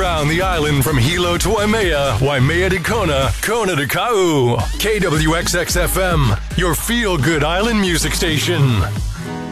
around the island from Hilo to Waimea, Waimea to Kona, Kona to Kau. KWXX-FM, your feel-good island music station.